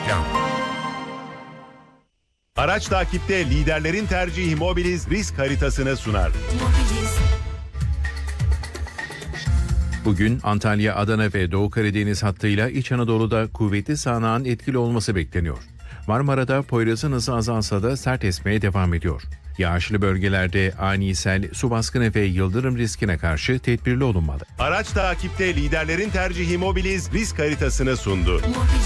reklam. Araç takipte liderlerin tercihi Mobiliz risk haritasını sunar. Bugün Antalya, Adana ve Doğu Karadeniz hattıyla İç Anadolu'da kuvvetli sağanağın etkili olması bekleniyor. Marmara'da Poyraz'ın hızı azalsa da sert esmeye devam ediyor. Yağışlı bölgelerde ani sel, su baskını ve yıldırım riskine karşı tedbirli olunmalı. Araç takipte liderlerin tercihi Mobiliz risk haritasını sundu.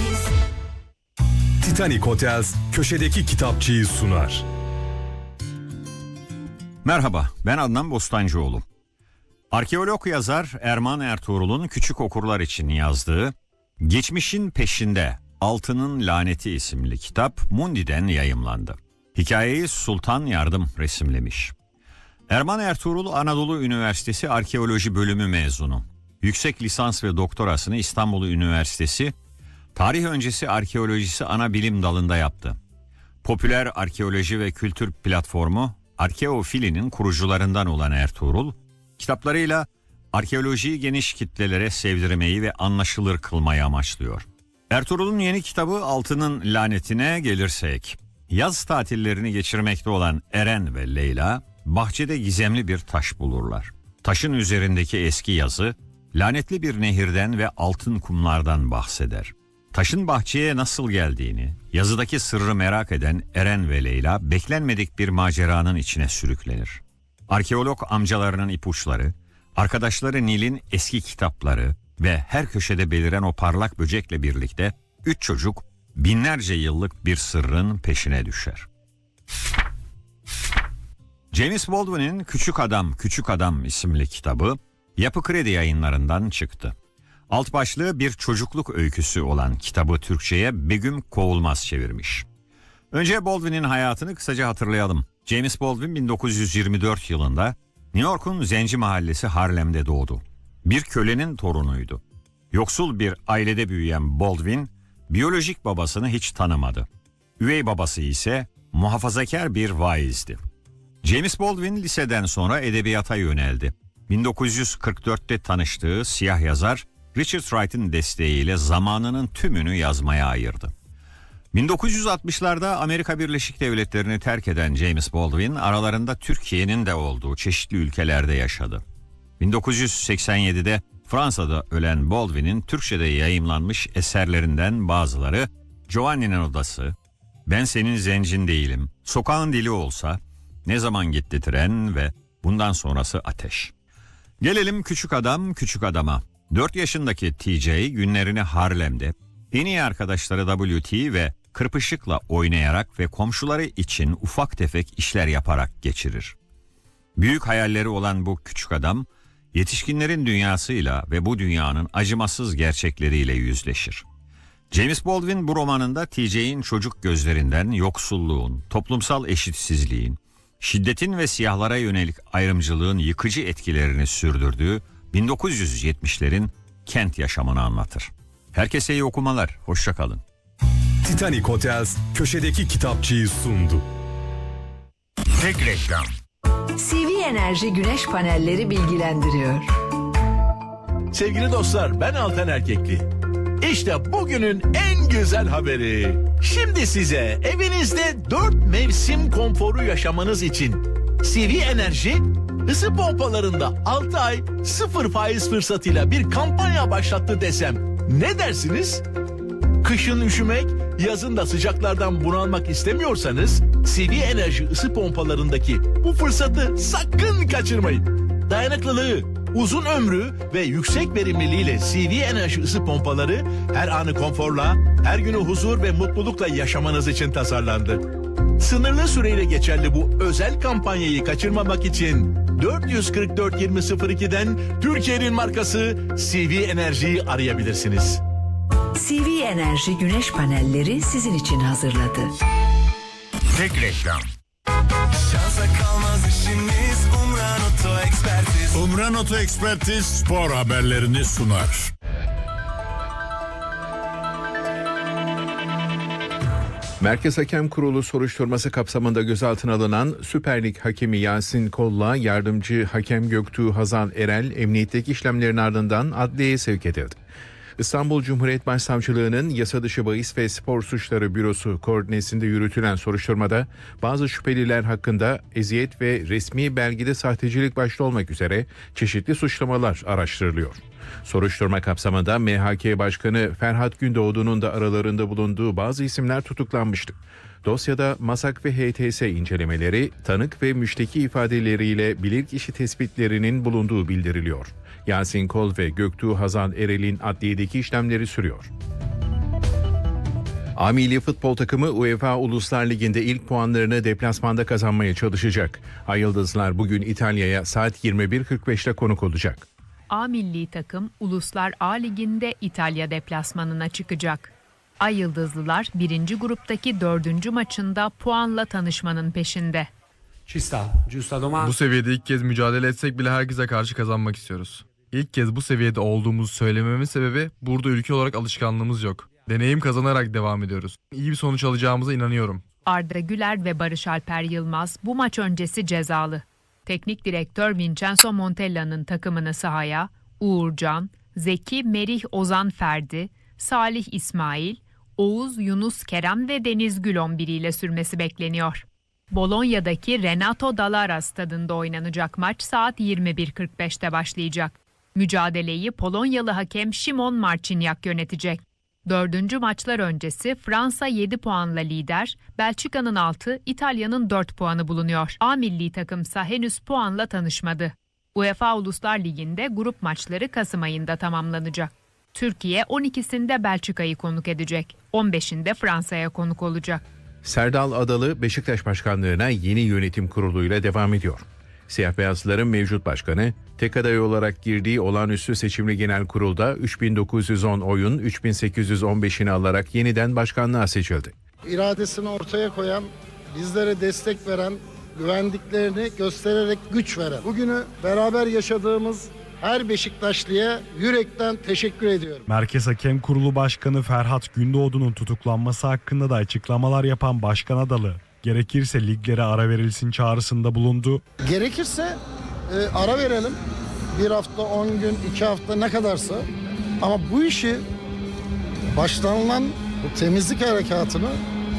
Titanic Hotels köşedeki kitapçıyı sunar. Merhaba, ben Adnan Bostancıoğlu. Arkeolog yazar Erman Ertuğrul'un küçük okurlar için yazdığı Geçmişin Peşinde Altının Laneti isimli kitap Mundi'den yayımlandı. Hikayeyi Sultan Yardım resimlemiş. Erman Ertuğrul Anadolu Üniversitesi Arkeoloji Bölümü mezunu. Yüksek lisans ve doktorasını İstanbul Üniversitesi Tarih Öncesi Arkeolojisi ana bilim dalında yaptı. Popüler arkeoloji ve kültür platformu Arkeofili'nin kurucularından olan Ertuğrul, kitaplarıyla arkeolojiyi geniş kitlelere sevdirmeyi ve anlaşılır kılmayı amaçlıyor. Ertuğrul'un yeni kitabı Altının Lanetine gelirsek, yaz tatillerini geçirmekte olan Eren ve Leyla, bahçede gizemli bir taş bulurlar. Taşın üzerindeki eski yazı, lanetli bir nehirden ve altın kumlardan bahseder. Taşın bahçeye nasıl geldiğini, yazıdaki sırrı merak eden Eren ve Leyla beklenmedik bir maceranın içine sürüklenir. Arkeolog amcalarının ipuçları, arkadaşları Nil'in eski kitapları ve her köşede beliren o parlak böcekle birlikte 3 çocuk binlerce yıllık bir sırrın peşine düşer. James Baldwin'in Küçük Adam isimli kitabı Yapı Kredi Yayınları'ndan çıktı. Alt başlığı bir çocukluk öyküsü olan kitabı Türkçe'ye Begüm Kovulmaz çevirmiş. Önce Baldwin'in hayatını kısaca hatırlayalım. James Baldwin 1924 yılında New York'un Zenci Mahallesi Harlem'de doğdu. Bir kölenin torunuydu. Yoksul bir ailede büyüyen Baldwin, biyolojik babasını hiç tanımadı. Üvey babası ise muhafazakar bir vaizdi. James Baldwin liseden sonra edebiyata yöneldi. 1944'te tanıştığı siyah yazar Richard Wright'ın desteğiyle zamanının tümünü yazmaya ayırdı. 1960'larda Amerika Birleşik Devletleri'ni terk eden James Baldwin, aralarında Türkiye'nin de olduğu çeşitli ülkelerde yaşadı. 1987'de Fransa'da ölen Baldwin'in Türkçe'de yayımlanmış eserlerinden bazıları Giovanni'nin Odası, Ben Senin Zencin Değilim, Sokağın Dili Olsa, Ne Zaman Gitti Tren ve bundan sonrası Ateş. Gelelim Küçük Adam'a. 4 yaşındaki TJ günlerini Harlem'de, en iyi arkadaşları WT ve Kırpışık'la oynayarak ve komşuları için ufak tefek işler yaparak geçirir. Büyük hayalleri olan bu küçük adam, yetişkinlerin dünyasıyla ve bu dünyanın acımasız gerçekleriyle yüzleşir. James Baldwin bu romanında TJ'in çocuk gözlerinden yoksulluğun, toplumsal eşitsizliğin, şiddetin ve siyahlara yönelik ayrımcılığın yıkıcı etkilerini sürdürdüğü 1970'lerin kent yaşamını anlatır. Herkese iyi okumalar, hoşça kalın. Titanic Hotels köşedeki kitapçıyı sundu. Tek reklam. CV Enerji Güneş Panelleri bilgilendiriyor. Sevgili dostlar, ben Altan Erkekli. İşte bugünün en güzel haberi. Şimdi size evinizde 4 mevsim konforu yaşamanız için CV Enerji ısı pompalarında 6 ay 0 faiz fırsatıyla bir kampanya başlattı desem ne dersiniz? Kışın üşümek, yazın da sıcaklardan bunalmak istemiyorsanız CV Enerji ısı pompalarındaki bu fırsatı sakın kaçırmayın. Dayanıklılığı, uzun ömrü ve yüksek verimliliğiyle CV Enerji ısı pompaları her anı konforla, her günü huzur ve mutlulukla yaşamanız için tasarlandı. Sınırlı süreyle geçerli bu özel kampanyayı kaçırmamak için 444 2002'den Türkiye'nin markası CV Enerji'yi arayabilirsiniz. CV Enerji Güneş Panelleri sizin için hazırladı. Tek reklam. Şansa kalmaz işimiz Umran Oto Ekspertiz. Umran Oto Ekspertiz spor haberlerini sunar. Merkez Hakem Kurulu soruşturması kapsamında gözaltına alınan Süper Lig hakemi Yasin Kolla, yardımcı hakem Göktuğ Hazan Erel, emniyetteki işlemlerin ardından adliyeye sevk edildi. İstanbul Cumhuriyet Başsavcılığı'nın Yasa Dışı Bahis ve Spor Suçları Bürosu koordinesinde yürütülen soruşturmada bazı şüpheliler hakkında eziyet ve resmi belgede sahtecilik başta olmak üzere çeşitli suçlamalar araştırılıyor. Soruşturma kapsamında MHK Başkanı Ferhat Gündoğdu'nun da aralarında bulunduğu bazı isimler tutuklanmıştı. Dosyada MASAK ve HTS incelemeleri, tanık ve müşteki ifadeleriyle bilirkişi tespitlerinin bulunduğu bildiriliyor. Yasin Kol ve Göktuğ Hazan Erel'in adliyedeki işlemleri sürüyor. A Milli Futbol takımı UEFA Uluslar Ligi'nde ilk puanlarını deplasmanda kazanmaya çalışacak. Ay Yıldızlar bugün İtalya'ya saat 21.45'te konuk olacak. A Milli takım Uluslar A Ligi'nde İtalya deplasmanına çıkacak. Ay Yıldızlılar 1. gruptaki 4. maçında puanla tanışmanın peşinde. Bu seviyede ilk kez mücadele etsek bile herkese karşı kazanmak istiyoruz. İlk kez bu seviyede olduğumuzu söylememin sebebi burada ülke olarak alışkanlığımız yok. Deneyim kazanarak devam ediyoruz. İyi bir sonuç alacağımıza inanıyorum. Arda Güler ve Barış Alper Yılmaz bu maç öncesi cezalı. Teknik direktör Vincenzo Montella'nın takımını sahaya Uğurcan, Zeki Merih Ozan Ferdi, Salih İsmail, Oğuz Yunus Kerem ve Deniz Gül 11 ile sürmesi bekleniyor. Bolonya'daki Renato Dallara stadında oynanacak maç saat 21.45'te başlayacak. Mücadeleyi Polonyalı hakem Szymon Marciniak yönetecek. 4. maçlar öncesi Fransa 7 puanla lider, Belçika'nın 6, İtalya'nın 4 puanı bulunuyor. A milli takımsa henüz puanla tanışmadı. UEFA Uluslar Ligi'nde grup maçları Kasım ayında tamamlanacak. Türkiye 12'sinde Belçika'yı konuk edecek, 15'inde Fransa'ya konuk olacak. Serdal Adalı Beşiktaş Başkanlığı'na yeni yönetim kuruluyla devam ediyor. Siyah Beyazlıların mevcut başkanı, tek aday olarak girdiği olağanüstü seçimli genel kurulda 3910 oyun 3815'ini alarak yeniden başkanlığa seçildi. İradesini ortaya koyan, bizlere destek veren, güvendiklerini göstererek güç veren, bugünü beraber yaşadığımız her Beşiktaşlı'ya yürekten teşekkür ediyorum. Merkez Hakem Kurulu Başkanı Ferhat Gündoğdu'nun tutuklanması hakkında da açıklamalar yapan Başkan Adalı, gerekirse liglere ara verilsin çağrısında bulundu. Gerekirse ara verelim. 1 hafta, 10 gün, 2 hafta ne kadarsa. Ama bu işi başlanılan bu temizlik harekatını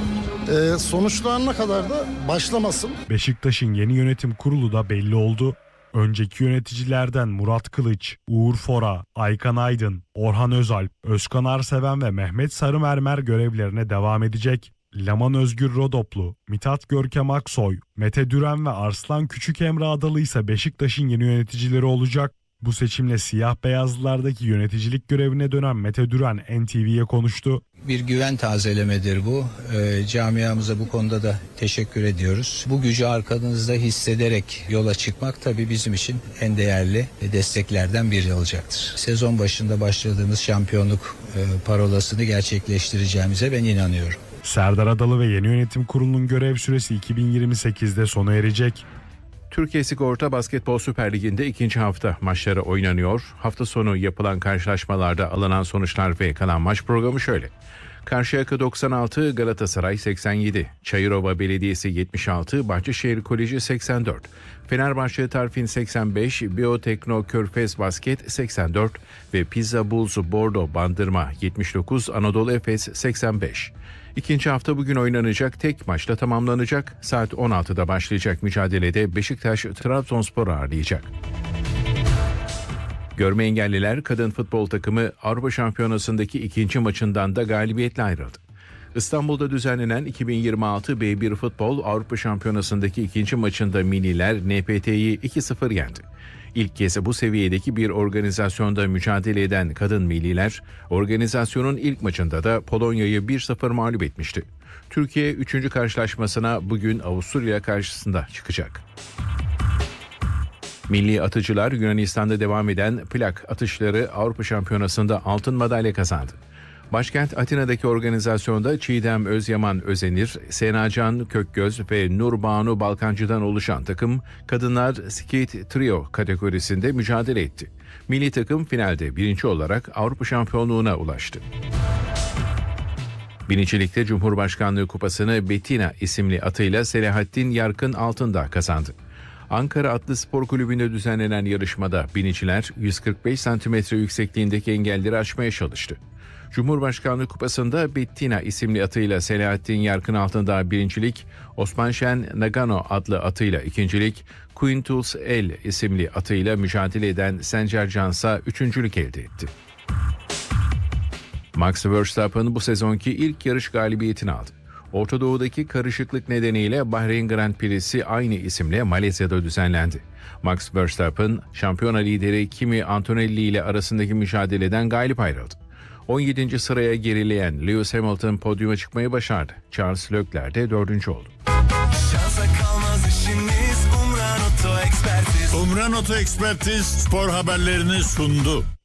sonuçlarına kadar da başlamasın. Beşiktaş'ın yeni yönetim kurulu da belli oldu. Önceki yöneticilerden Murat Kılıç, Uğur Fora, Aykan Aydın, Orhan Özalp, Özkan Arseven ve Mehmet Sarımermer görevlerine devam edecek. Laman Özgür Rodoplu, Mithat Görkem Aksoy, Mete Düren ve Arslan Küçükemre Adalı ise Beşiktaş'ın yeni yöneticileri olacak. Bu seçimle siyah beyazlılardaki yöneticilik görevine dönen Mete Düren NTV'ye konuştu. Bir güven tazelemedir bu. Camiamıza bu konuda da teşekkür ediyoruz. Bu gücü arkanızda hissederek yola çıkmak tabii bizim için en değerli desteklerden biri olacaktır. Sezon başında başladığımız şampiyonluk parolasını gerçekleştireceğimize ben inanıyorum. Serdar Adalı ve yeni yönetim kurulunun görev süresi 2028'de sona erecek. Türkiye Sigorta Basketbol Süper Ligi'nde ikinci hafta maçları oynanıyor. Hafta sonu yapılan karşılaşmalarda alınan sonuçlar ve kalan maç programı şöyle. Karşıyaka 96, Galatasaray 87, Çayırova Belediyesi 76, Bahçeşehir Koleji 84, Fenerbahçe Tarfin 85, Biyotekno Körfez Basket 84 ve Pizza Bulls Bordo Bandırma 79, Anadolu Efes 85. İkinci hafta bugün oynanacak, tek maçla tamamlanacak. Saat 16'da başlayacak mücadelede Beşiktaş Trabzonspor'u ağırlayacak. Görme engelliler kadın futbol takımı Avrupa Şampiyonası'ndaki ikinci maçından da galibiyetle ayrıldı. İstanbul'da düzenlenen 2026 B1 Futbol Avrupa Şampiyonası'ndaki ikinci maçında Miniler NPT'yi 2-0 yendi. İlk kez bu seviyedeki bir organizasyonda mücadele eden kadın milliler, organizasyonun ilk maçında da Polonya'yı 1-0 mağlup etmişti. Türkiye 3. karşılaşmasına bugün Avusturya karşısında çıkacak. Milli atıcılar Yunanistan'da devam eden plak atışları Avrupa Şampiyonası'nda altın madalya kazandı. Başkent Atina'daki organizasyonda Çiğdem Özyaman Özenir, Senacan Kökgöz ve Nurbanu Balkancı'dan oluşan takım kadınlar skate trio kategorisinde mücadele etti. Milli takım finalde birinci olarak Avrupa Şampiyonluğu'na ulaştı. Binicilikte Cumhurbaşkanlığı Kupası'nı Bettina isimli atıyla Selahattin Yarkın Altındağ kazandı. Ankara Atlı Spor Kulübü'nde düzenlenen yarışmada biniciler 145 santimetre yüksekliğindeki engelleri aşmaya çalıştı. Cumhurbaşkanlığı Kupası'nda Bettina isimli atıyla Selahattin Yarkın Altındağ birincilik, Osman Şen Nagano adlı atıyla ikincilik, Quintus El isimli atıyla mücadele eden Sencer Cansa üçüncülük elde etti. Max Verstappen bu sezonki ilk yarış galibiyetini aldı. Orta Doğu'daki karışıklık nedeniyle Bahreyn Grand Prix'si aynı isimle Malezya'da düzenlendi. Max Verstappen, şampiyona lideri Kimi Antonelli ile arasındaki mücadeleden galip ayrıldı. 17. sıraya gerileyen Lewis Hamilton podyuma çıkmayı başardı. Charles Leclerc de 4. oldu. Şansa kalmaz işimiz. Umran Oto Ekspertiz. Umran Oto Ekspertiz spor haberlerini sundu.